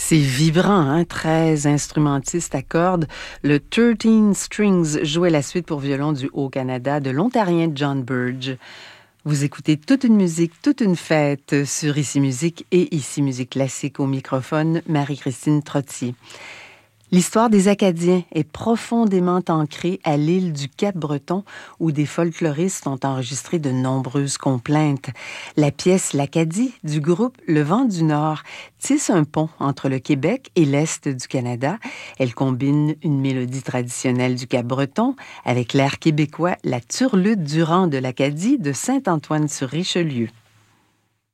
C'est vibrant, hein? Très instrumentiste à cordes. Le 13 Strings jouait la suite pour violon du Haut-Canada de l'Ontarien John Burge. Vous écoutez toute une musique, toute une fête sur Ici Musique et Ici Musique Classique au microphone, Marie-Christine Trottier. L'histoire des Acadiens est profondément ancrée à l'île du Cap-Breton où des folkloristes ont enregistré de nombreuses complaintes. La pièce L'Acadie du groupe Le Vent du Nord tisse un pont entre le Québec et l'Est du Canada. Elle combine une mélodie traditionnelle du Cap-Breton avec l'air québécois La Turlute du rang de l'Acadie de Saint-Antoine-sur-Richelieu.